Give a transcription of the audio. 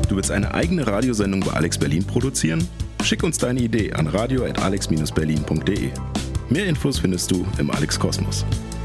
Du willst eine eigene Radiosendung bei Alex Berlin produzieren? Schick uns deine Idee an radio@alex-berlin.de. Mehr Infos findest du im Alex Kosmos.